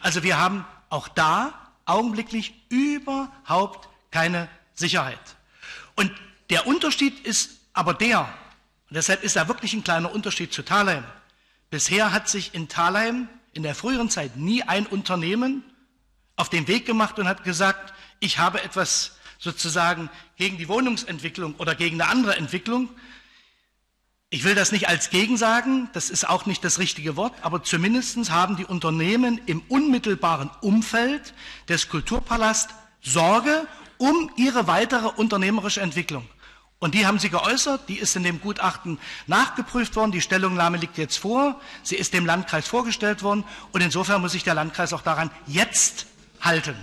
Also wir haben auch da augenblicklich überhaupt keine Sicherheit. Und der Unterschied ist aber der, und deshalb ist da wirklich ein kleiner Unterschied zu Thalheim. Bisher hat sich in Thalheim in der früheren Zeit nie ein Unternehmen auf den Weg gemacht und hat gesagt, ich habe etwas sozusagen gegen die Wohnungsentwicklung oder gegen eine andere Entwicklung. Ich will das nicht als Gegen sagen, das ist auch nicht das richtige Wort, aber zumindest haben die Unternehmen im unmittelbaren Umfeld des Kulturpalasts Sorge um ihre weitere unternehmerische Entwicklung. Und die haben sie geäußert, die ist in dem Gutachten nachgeprüft worden, die Stellungnahme liegt jetzt vor, sie ist dem Landkreis vorgestellt worden und insofern muss sich der Landkreis auch daran jetzt halten.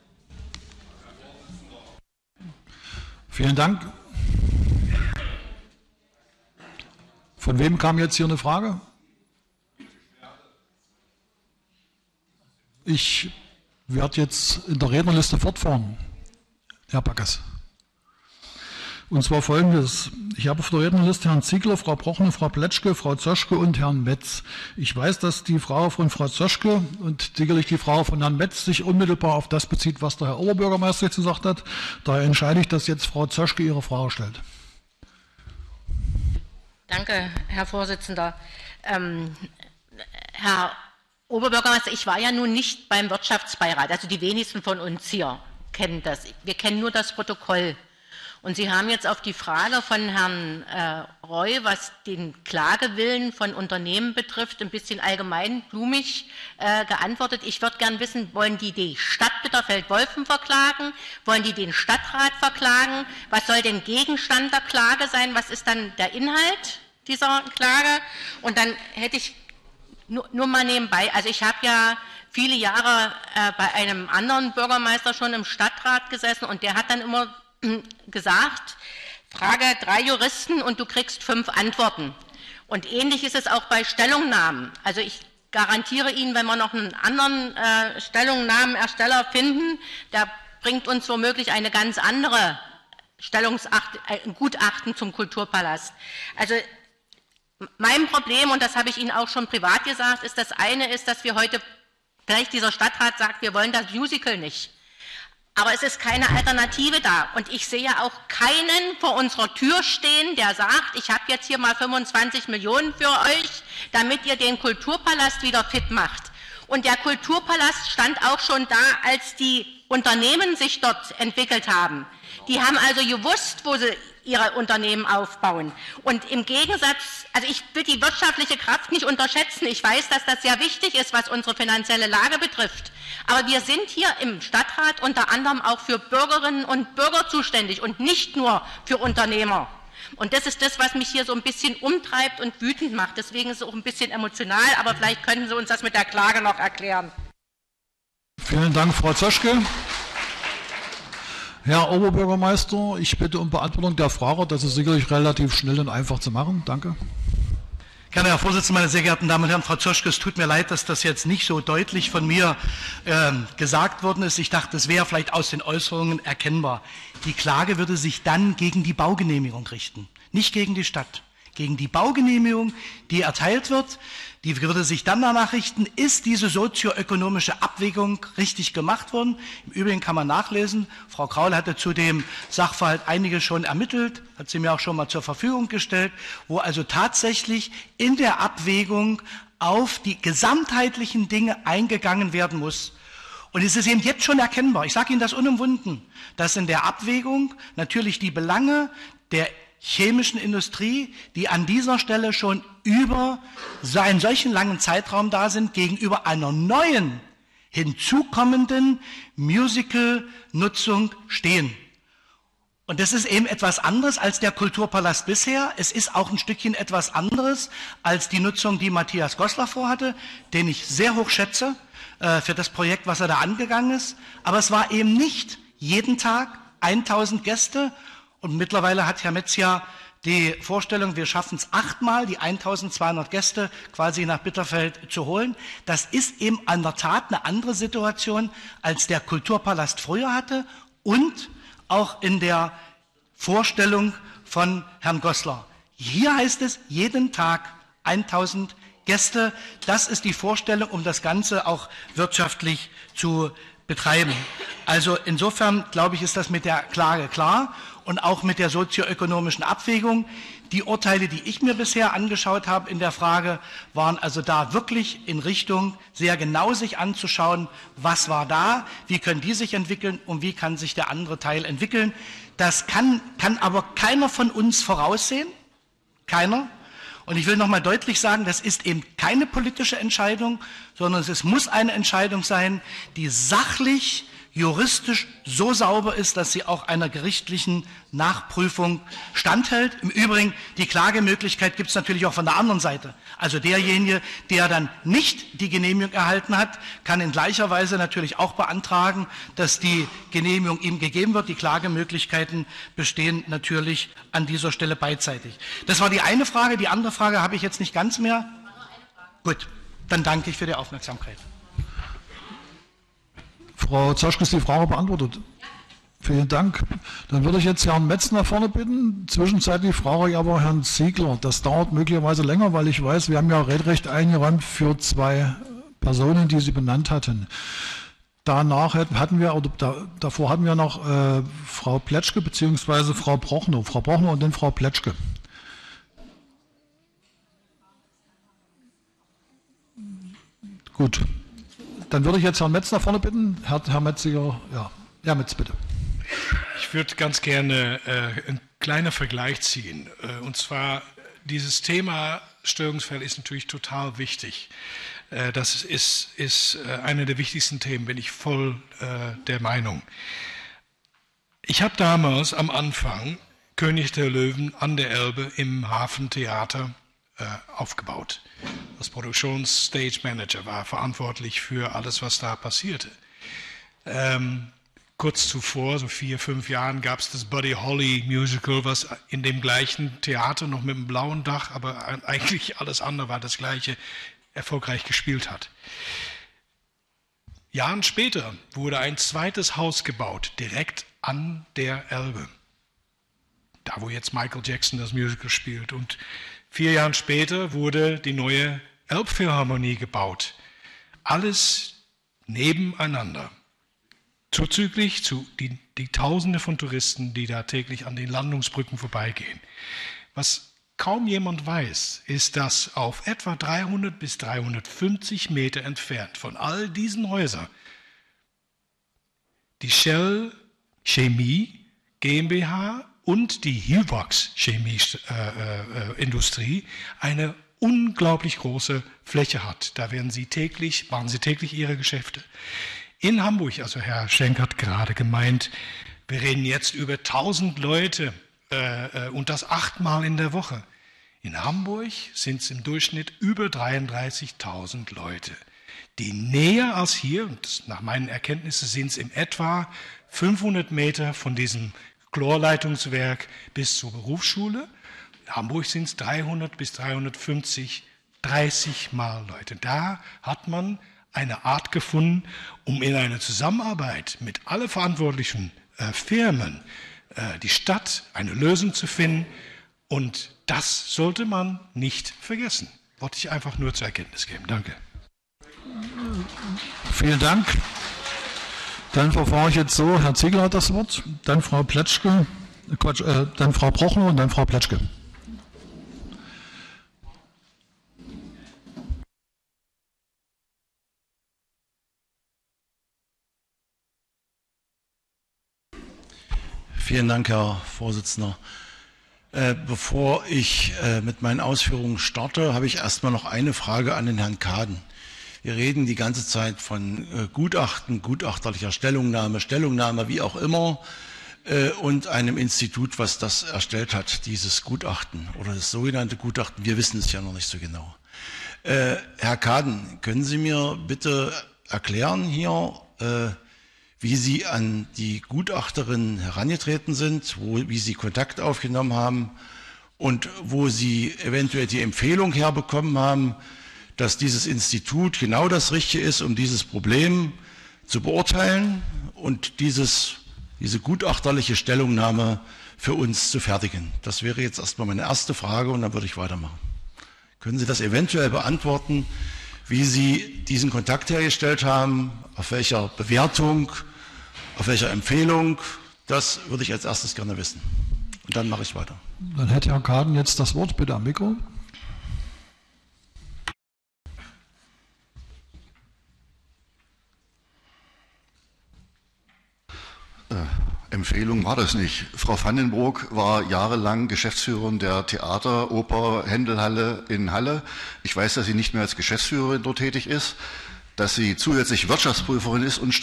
Vielen Dank. Von wem kam jetzt hier eine Frage? Ich werde jetzt in der Rednerliste fortfahren, Herr Backes. Und zwar Folgendes. Ich habe auf der Rednerliste Herrn Ziegler, Frau Brochner, Frau Pletschke, Frau Zoschke und Herrn Metz. Ich weiß, dass die Frau von Frau Zoschke und sicherlich die Frau von Herrn Metz sich unmittelbar auf das bezieht, was der Herr Oberbürgermeister jetzt gesagt hat. Daher entscheide ich, dass jetzt Frau Zoschke ihre Frage stellt. Danke, Herr Vorsitzender. Herr Oberbürgermeister, ich war ja nun nicht beim Wirtschaftsbeirat, also die wenigsten von uns hier kennen das. Wir kennen nur das Protokoll. Und Sie haben jetzt auf die Frage von Herrn Roy, was den Klagewillen von Unternehmen betrifft, ein bisschen allgemein, blumig geantwortet. Ich würde gern wissen, wollen die Stadt Bitterfeld-Wolfen verklagen? Wollen die den Stadtrat verklagen? Was soll denn Gegenstand der Klage sein? Was ist dann der Inhalt dieser Klage? Und dann hätte ich nur mal nebenbei, also ich habe ja viele Jahre bei einem anderen Bürgermeister schon im Stadtrat gesessen und der hat dann immer gesagt, frage 3 Juristen und du kriegst 5 Antworten. Und ähnlich ist es auch bei Stellungnahmen. Also ich garantiere Ihnen, wenn wir noch einen anderen Stellungnahmenersteller finden, der bringt uns womöglich eine ganz andere Gutachten zum Kulturpalast. Also mein Problem, und das habe ich Ihnen auch schon privat gesagt, ist, das eine ist, dass wir heute, vielleicht dieser Stadtrat sagt, wir wollen das Musical nicht. Aber es ist keine Alternative da. Und ich sehe auch keinen vor unserer Tür stehen, der sagt, ich habe jetzt hier mal 25 Millionen für euch, damit ihr den Kulturpalast wieder fit macht. Und der Kulturpalast stand auch schon da, als die Unternehmen sich dort entwickelt haben. Die haben also gewusst, wo sie ihre Unternehmen aufbauen. Und im Gegensatz, also ich will die wirtschaftliche Kraft nicht unterschätzen. Ich weiß, dass das sehr wichtig ist, was unsere finanzielle Lage betrifft. Aber wir sind hier im Stadtrat unter anderem auch für Bürgerinnen und Bürger zuständig und nicht nur für Unternehmer. Und das ist das, was mich hier so ein bisschen umtreibt und wütend macht. Deswegen ist es auch ein bisschen emotional, aber vielleicht können Sie uns das mit der Klage noch erklären. Vielen Dank, Frau Zoschke. Herr Oberbürgermeister, ich bitte um Beantwortung der Frage. Das ist sicherlich relativ schnell und einfach zu machen. Danke. Gerne, Herr Vorsitzender, meine sehr geehrten Damen und Herren, Frau Zoschke, es tut mir leid, dass das jetzt nicht so deutlich von mir gesagt worden ist. Ich dachte, es wäre vielleicht aus den Äußerungen erkennbar. Die Klage würde sich dann gegen die Baugenehmigung richten, nicht gegen die Stadt. Gegen die Baugenehmigung, die erteilt wird, die würde sich dann danach richten, ist diese sozioökonomische Abwägung richtig gemacht worden. Im Übrigen kann man nachlesen, Frau Kraul hatte zu dem Sachverhalt einiges schon ermittelt, hat sie mir auch schon mal zur Verfügung gestellt, wo also tatsächlich in der Abwägung auf die gesamtheitlichen Dinge eingegangen werden muss. Und es ist eben jetzt schon erkennbar, ich sage Ihnen das unumwunden, dass in der Abwägung natürlich die Belange der chemischen Industrie, die an dieser Stelle schon über einen solchen langen Zeitraum da sind, gegenüber einer neuen, hinzukommenden Musical-Nutzung stehen. Und das ist eben etwas anderes als der Kulturpalast bisher. Es ist auch ein Stückchen etwas anderes als die Nutzung, die Matthias Goslar vorhatte, den ich sehr hoch schätze für das Projekt, was er da angegangen ist. Aber es war eben nicht jeden Tag 1000 Gäste. Und mittlerweile hat Herr Metz ja die Vorstellung, wir schaffen es 8-mal, die 1200 Gäste quasi nach Bitterfeld zu holen. Das ist eben an der Tat eine andere Situation, als der Kulturpalast früher hatte und auch in der Vorstellung von Herrn Goslar. Hier heißt es jeden Tag 1000 Gäste. Das ist die Vorstellung, um das Ganze auch wirtschaftlich zu betreiben. Also insofern, glaube ich, ist das mit der Klage klar und auch mit der sozioökonomischen Abwägung. Die Urteile, die ich mir bisher angeschaut habe in der Frage, waren also da wirklich in Richtung, sehr genau sich anzuschauen, was war da, wie können die sich entwickeln und wie kann sich der andere Teil entwickeln. Das kann aber keiner von uns voraussehen. Keiner. Und ich will noch mal deutlich sagen, das ist eben keine politische Entscheidung, sondern es muss eine Entscheidung sein, die sachlich, juristisch so sauber ist, dass sie auch einer gerichtlichen Nachprüfung standhält. Im Übrigen, die Klagemöglichkeit gibt es natürlich auch von der anderen Seite. Also derjenige, der dann nicht die Genehmigung erhalten hat, kann in gleicher Weise natürlich auch beantragen, dass die Genehmigung ihm gegeben wird. Die Klagemöglichkeiten bestehen natürlich an dieser Stelle beidseitig. Das war die eine Frage. Die andere Frage habe ich jetzt nicht ganz mehr. Gut, dann danke ich für die Aufmerksamkeit. Frau Zoschke, ist die Frage beantwortet? Vielen Dank. Dann würde ich jetzt Herrn Metz nach vorne bitten. Zwischenzeitlich frage ich aber Herrn Ziegler. Das dauert möglicherweise länger, weil ich weiß, wir haben ja Redrecht eingeräumt für 2 Personen, die Sie benannt hatten. Danach hatten wir, oder davor hatten wir noch Frau Pletschke bzw. Frau Prochnow. Frau Prochnow und dann Frau Pletschke. Gut. Dann würde ich jetzt Herrn Metz nach vorne bitten. Herr Metziger, ja. Herr Metz, bitte. Ich würde ganz gerne einen kleinen Vergleich ziehen. Und zwar, dieses Thema Störungsfälle ist natürlich total wichtig. Das ist eine der wichtigsten Themen, bin ich voll der Meinung. Ich habe damals am Anfang König der Löwen an der Elbe im Hafentheater aufgebaut. Als Produktions-Stage-Manager war verantwortlich für alles, was da passierte. Kurz zuvor, so 4, 5 Jahren, gab es das Buddy Holly Musical, was in dem gleichen Theater, noch mit einem blauen Dach, aber eigentlich alles andere war das gleiche, erfolgreich gespielt hat. Jahren später wurde ein zweites Haus gebaut, direkt an der Elbe. Da, wo jetzt Michael Jackson das Musical spielt. Und 4 Jahre später wurde die neue Elbphilharmonie gebaut. Alles nebeneinander. Zuzüglich zu die Tausende von Touristen, die da täglich an den Landungsbrücken vorbeigehen. Was kaum jemand weiß, ist, dass auf etwa 300 bis 350 Meter entfernt von all diesen Häusern die Shell Chemie GmbH und die Hilvox Chemieindustrie eine unglaublich große Fläche hat. Da machen sie täglich ihre Geschäfte. In Hamburg, also Herr Schenk hat gerade gemeint, wir reden jetzt über 1000 Leute und das 8-mal in der Woche. In Hamburg sind es im Durchschnitt über 33.000 Leute, die näher als hier, und nach meinen Erkenntnissen sind es in etwa 500 Meter von diesem Chlorleitungswerk bis zur Berufsschule. In Hamburg sind es 300 bis 350, 30-mal Leute. Da hat man eine Art gefunden, um in einer Zusammenarbeit mit allen verantwortlichen Firmen, die Stadt, eine Lösung zu finden. Und das sollte man nicht vergessen. Wollte ich einfach nur zur Erkenntnis geben. Danke. Vielen Dank. Dann verfahre ich jetzt so, Herr Ziegler hat das Wort, dann Frau Pletschke, dann Frau Prochnow und dann Frau Pletschke. Vielen Dank, Herr Vorsitzender. Bevor ich mit meinen Ausführungen starte, habe ich erstmal noch eine Frage an den Herrn Kaden. Wir reden die ganze Zeit von Gutachten, gutachterlicher Stellungnahme, wie auch immer, und einem Institut, was das erstellt hat, dieses Gutachten oder das sogenannte Gutachten. Wir wissen es ja noch nicht so genau. Herr Kaden, können Sie mir bitte erklären hier, wie Sie an die Gutachterin herangetreten sind, wie Sie Kontakt aufgenommen haben und wo Sie eventuell die Empfehlung herbekommen haben, dass dieses Institut genau das Richtige ist, um dieses Problem zu beurteilen und diese gutachterliche Stellungnahme für uns zu fertigen. Das wäre jetzt erstmal meine erste Frage und dann würde ich weitermachen. Können Sie das eventuell beantworten, wie Sie diesen Kontakt hergestellt haben, auf welcher Bewertung, auf welcher Empfehlung? Das würde ich als erstes gerne wissen. Und dann mache ich weiter. Dann hätte Herr Kaden jetzt das Wort, bitte am Mikro. Empfehlung war das nicht. Frau Vandenbroek war jahrelang Geschäftsführerin der Theater, Oper, Händelhalle in Halle. Ich weiß, dass sie nicht mehr als Geschäftsführerin dort tätig ist, dass sie zusätzlich Wirtschaftsprüferin ist und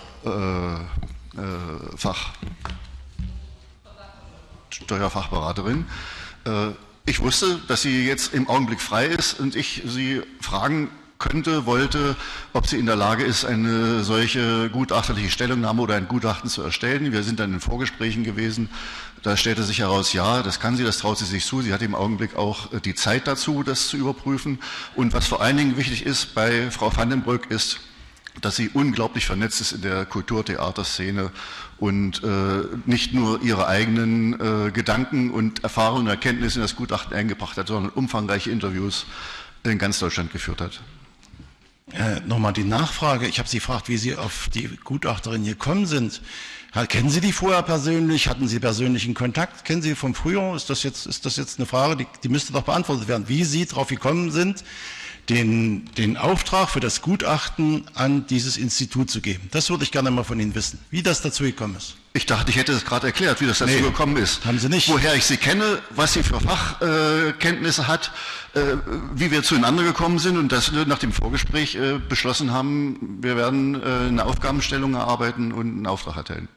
Steuerfachberaterin. Ich wusste, dass sie jetzt im Augenblick frei ist und ich sie fragen wollte, ob sie in der Lage ist, eine solche gutachterliche Stellungnahme oder ein Gutachten zu erstellen. Wir sind dann in Vorgesprächen gewesen. Da stellte sich heraus, ja, das kann sie, das traut sie sich zu. Sie hat im Augenblick auch die Zeit dazu, das zu überprüfen. Und was vor allen Dingen wichtig ist bei Frau Vandenbroek ist, dass sie unglaublich vernetzt ist in der Kulturtheaterszene und nicht nur ihre eigenen Gedanken und Erfahrungen und Erkenntnisse in das Gutachten eingebracht hat, sondern umfangreiche Interviews in ganz Deutschland geführt hat. Nochmal die Nachfrage. Ich habe Sie gefragt, wie Sie auf die Gutachterin gekommen sind. Kennen Sie die vorher persönlich? Hatten Sie persönlichen Kontakt? Kennen Sie vom Frühjahr? Ist das jetzt eine Frage, die müsste doch beantwortet werden. Wie Sie darauf gekommen sind, den Auftrag für das Gutachten an dieses Institut zu geben. Das würde ich gerne mal von Ihnen wissen, wie das dazu gekommen ist. Ich dachte, ich hätte es gerade erklärt, wie das dazu gekommen ist. Haben Sie nicht. Woher ich sie kenne, was sie für Fachkenntnisse hat, wie wir zueinander gekommen sind und dass wir nach dem Vorgespräch beschlossen haben, wir werden eine Aufgabenstellung erarbeiten und einen Auftrag erteilen.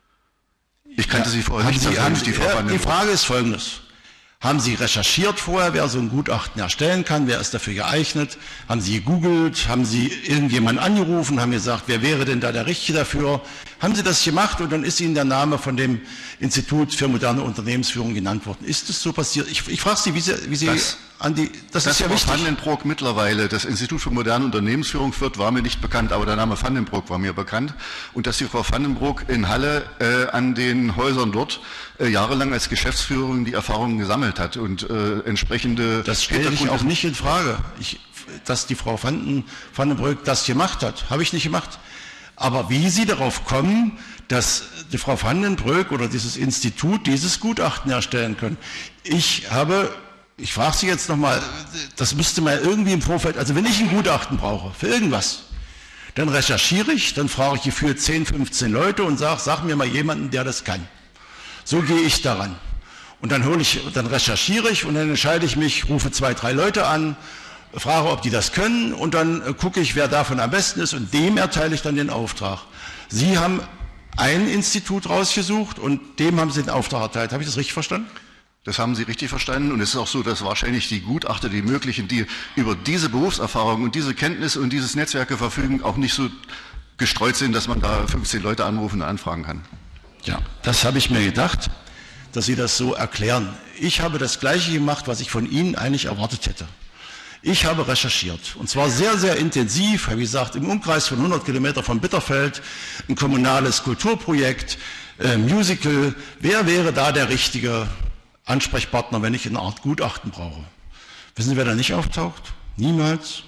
Ich kannte sie vorher nicht. Die Frage ist folgendes. Haben Sie recherchiert vorher, wer so ein Gutachten erstellen kann, wer ist dafür geeignet? Haben Sie gegoogelt? Haben Sie irgendjemanden angerufen, haben gesagt, wer wäre denn da der Richtige dafür? Haben Sie das gemacht und dann ist Ihnen der Name von dem Institut für moderne Unternehmensführung genannt worden? Ist es so passiert? Ich frage Sie, wie Sie an die... Das ist ja wichtig. Dass Vandenbroek mittlerweile das Institut für moderne Unternehmensführung führt, war mir nicht bekannt, aber der Name Vandenbroek war mir bekannt. Und dass die Frau Vandenbroek in Halle an den Häusern dort jahrelang als Geschäftsführerin die Erfahrungen gesammelt hat und entsprechende... Das stelle ich auch nicht in Frage, dass die Frau Vandenbroek das gemacht hat. Habe ich nicht gemacht. Aber wie Sie darauf kommen, dass die Frau Vandenbroek oder dieses Institut dieses Gutachten erstellen können. Ich frage Sie jetzt nochmal, das müsste man irgendwie im Vorfeld, also wenn ich ein Gutachten brauche für irgendwas, dann recherchiere ich, dann frage ich gefühlt 10, 15 Leute und sag mir mal jemanden, der das kann. So gehe ich daran. Und dann recherchiere ich und dann entscheide ich mich, rufe 2, 3 Leute an, frage, ob die das können und dann gucke ich, wer davon am besten ist und dem erteile ich dann den Auftrag. Sie haben ein Institut rausgesucht und dem haben Sie den Auftrag erteilt. Habe ich das richtig verstanden? Das haben Sie richtig verstanden und es ist auch so, dass wahrscheinlich die Gutachter, die möglichen, die über diese Berufserfahrung und diese Kenntnisse und dieses Netzwerke verfügen, auch nicht so gestreut sind, dass man da 15 Leute anrufen und anfragen kann. Ja, das habe ich mir gedacht, dass Sie das so erklären. Ich habe das Gleiche gemacht, was ich von Ihnen eigentlich erwartet hätte. Ich habe recherchiert und zwar sehr, sehr intensiv, wie gesagt, im Umkreis von 100 Kilometer von Bitterfeld, ein kommunales Kulturprojekt, Musical. Wer wäre da der richtige Ansprechpartner, wenn ich eine Art Gutachten brauche? Wissen Sie, wer da nicht auftaucht? Niemals.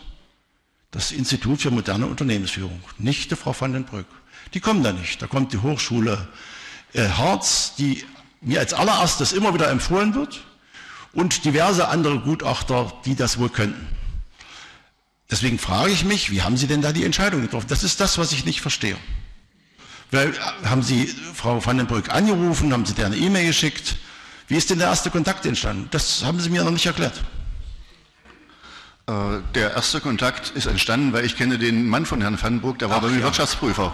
Das Institut für moderne Unternehmensführung, nicht die Frau Vandenbroek. Die kommen da nicht. Da kommt die Hochschule Harz, die mir als allererstes immer wieder empfohlen wird, und diverse andere Gutachter, die das wohl könnten. Deswegen frage ich mich, wie haben Sie denn da die Entscheidung getroffen? Das ist das, was ich nicht verstehe. Haben Sie Frau Vandenbroek angerufen, haben Sie der eine E-Mail geschickt? Wie ist denn der erste Kontakt entstanden? Das haben Sie mir noch nicht erklärt. Der erste Kontakt ist entstanden, weil ich kenne den Mann von Herrn Vandenbroek, der war bei mir Wirtschaftsprüfer.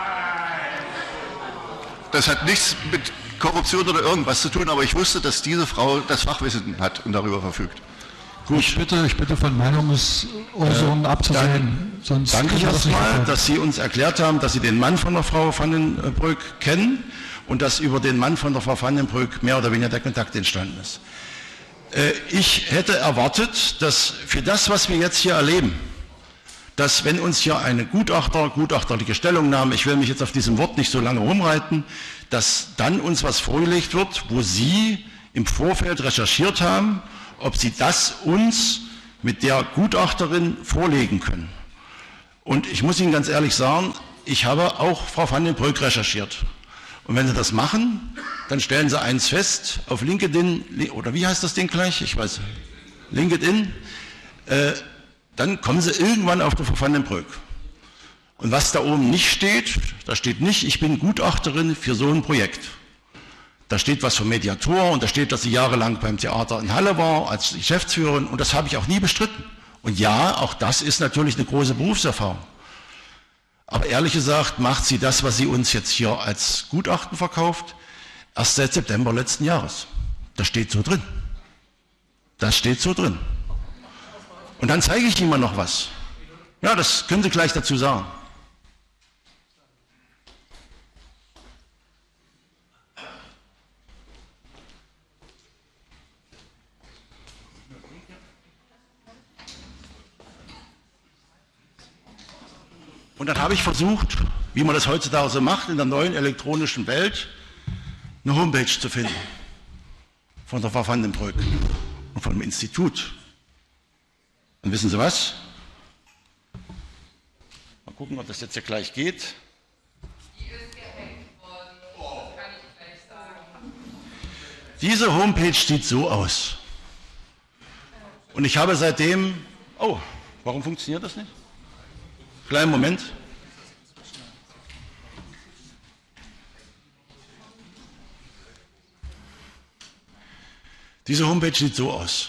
Das hat nichts mit Korruption oder irgendwas zu tun, aber ich wusste, dass diese Frau das Fachwissen hat und darüber verfügt. Gut. Ich bitte von Meinungsäußerungen abzusehen. Sonst danke ich erstmal, dass Sie uns erklärt haben, dass Sie den Mann von der Frau Vandenbroek kennen und dass über den Mann von der Frau Vandenbroek mehr oder weniger der Kontakt entstanden ist. Ich hätte erwartet, dass für das, was wir jetzt hier erleben, dass wenn uns hier eine gutachterliche Stellungnahme, ich will mich jetzt auf diesem Wort nicht so lange rumreiten, dass dann uns was vorgelegt wird, wo Sie im Vorfeld recherchiert haben, ob Sie das uns mit der Gutachterin vorlegen können. Und ich muss Ihnen ganz ehrlich sagen, ich habe auch Frau van den Broek recherchiert. Und wenn Sie das machen, dann stellen Sie eins fest, auf LinkedIn, oder wie heißt das Ding gleich? Ich weiß, LinkedIn, dann kommen Sie irgendwann auf die Frau van den Broek. Und was da oben nicht steht, da steht nicht, ich bin Gutachterin für so ein Projekt. Da steht was vom Mediator und da steht, dass sie jahrelang beim Theater in Halle war als Geschäftsführerin und das habe ich auch nie bestritten. Und ja, auch das ist natürlich eine große Berufserfahrung. Aber ehrlich gesagt macht sie das, was sie uns jetzt hier als Gutachten verkauft, erst seit September letzten Jahres. Das steht so drin. Das steht so drin. Und dann zeige ich Ihnen mal noch was. Ja, das können Sie gleich dazu sagen. Und dann habe ich versucht, wie man das heutzutage so macht, in der neuen elektronischen Welt, eine Homepage zu finden. Von der Frau van den Broek und von dem Institut. Und wissen Sie was? Mal gucken, ob das jetzt hier gleich geht. Die ist gehackt worden, das kann ich gleich sagen. Diese Homepage sieht so aus. Und ich habe seitdem... Oh, warum funktioniert das nicht? Kleinen Moment. Diese Homepage sieht so aus.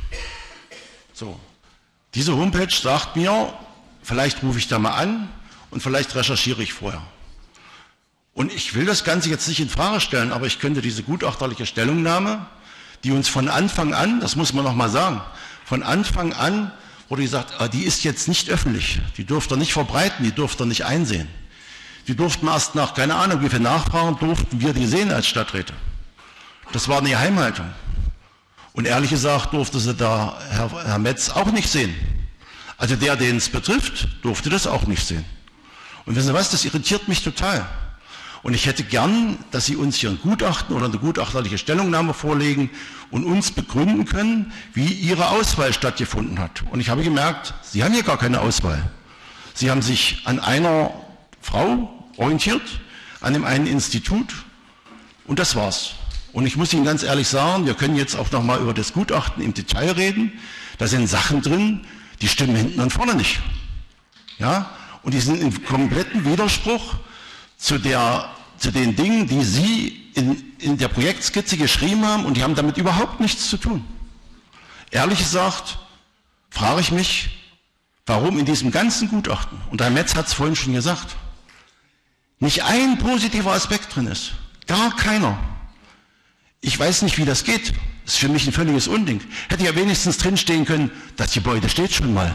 So. Diese Homepage sagt mir, vielleicht rufe ich da mal an und vielleicht recherchiere ich vorher. Und ich will das Ganze jetzt nicht in Frage stellen, aber ich könnte diese gutachterliche Stellungnahme, die uns von Anfang an, das muss man noch mal sagen, von Anfang an wurde gesagt, die ist jetzt nicht öffentlich, die dürft ihr nicht verbreiten, die dürft ihr nicht einsehen. Die durften erst nach, keine Ahnung, wie viel Nachfragen durften wir die sehen als Stadträte. Das war eine Geheimhaltung. Und ehrlich gesagt durfte sie da Herr Metz auch nicht sehen. Also der, den es betrifft, durfte das auch nicht sehen. Und wissen Sie was, das irritiert mich total. Und ich hätte gern, dass Sie uns hier ein Gutachten oder eine gutachterliche Stellungnahme vorlegen und uns begründen können, wie Ihre Auswahl stattgefunden hat. Und ich habe gemerkt, Sie haben hier gar keine Auswahl. Sie haben sich an einer Frau orientiert, an dem einen Institut und das war's. Und ich muss Ihnen ganz ehrlich sagen, wir können jetzt auch noch mal über das Gutachten im Detail reden. Da sind Sachen drin, die stimmen hinten und vorne nicht. Ja? Und die sind im kompletten Widerspruch zu den Dingen, die Sie in der Projektskizze geschrieben haben, und die haben damit überhaupt nichts zu tun. Ehrlich gesagt frage ich mich, warum in diesem ganzen Gutachten, und Herr Metz hat es vorhin schon gesagt, nicht ein positiver Aspekt drin ist. Gar keiner. Ich weiß nicht, wie das geht. Das ist für mich ein völliges Unding. Hätte ja wenigstens drinstehen können, das Gebäude steht schon mal.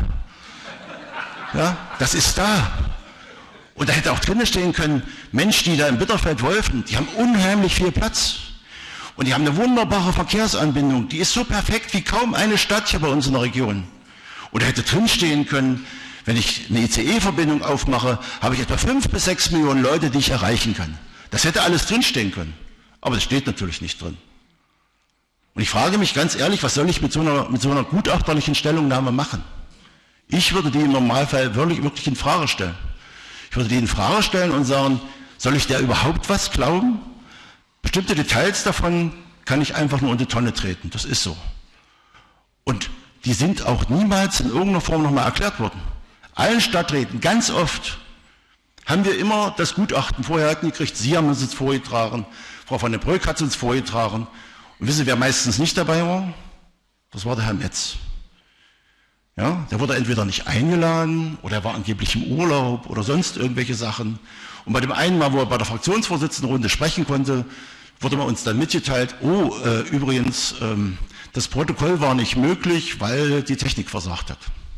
Ja, das ist da. Und da hätte auch drinnen stehen können, Mensch, die da im Bitterfeld-Wolfen, die haben unheimlich viel Platz. Und die haben eine wunderbare Verkehrsanbindung. Die ist so perfekt wie kaum eine Stadt hier bei uns in der Region. Und da hätte drinstehen können, wenn ich eine ICE-Verbindung aufmache, habe ich etwa 5 bis 6 Millionen Leute, die ich erreichen kann. Das hätte alles drinstehen können. Aber das steht natürlich nicht drin. Und ich frage mich ganz ehrlich, was soll ich mit so einer gutachterlichen Stellungnahme machen? Ich würde die im Normalfall wirklich in Frage stellen. Ich würde die in Frage stellen und sagen, soll ich der überhaupt was glauben? Bestimmte Details davon kann ich einfach nur in die Tonne treten. Das ist so. Und die sind auch niemals in irgendeiner Form nochmal erklärt worden. Allen Stadträten, ganz oft, haben wir immer das Gutachten vorher gekriegt. Sie haben uns vorgetragen, Frau van den Broek hat es uns vorgetragen. Und wissen Sie, wer meistens nicht dabei war? Das war der Herr Metz. Ja, der wurde entweder nicht eingeladen oder er war angeblich im Urlaub oder sonst irgendwelche Sachen. Und bei dem einen Mal, wo er bei der Fraktionsvorsitzendenrunde sprechen konnte, wurde man uns dann mitgeteilt, übrigens, das Protokoll war nicht möglich, weil die Technik versagt hat.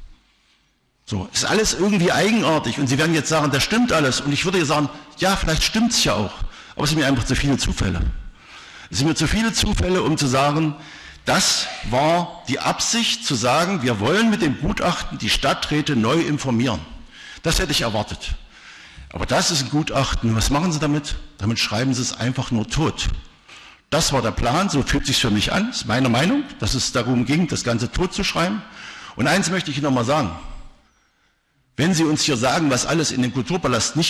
So, ist alles irgendwie eigenartig und Sie werden jetzt sagen, das stimmt alles. Und ich würde ja sagen, ja, vielleicht stimmt es ja auch, aber es sind mir einfach zu viele Zufälle. Es sind mir zu viele Zufälle, um zu sagen, das war die Absicht zu sagen, wir wollen mit dem Gutachten die Stadträte neu informieren. Das hätte ich erwartet. Aber das ist ein Gutachten. Was machen Sie damit? Damit schreiben Sie es einfach nur tot. Das war der Plan, so fühlt es sich für mich an, das ist meine Meinung, dass es darum ging, das Ganze tot zu schreiben. Und eins möchte ich Ihnen noch mal sagen. Wenn Sie uns hier sagen, was alles in dem Kulturpalast nicht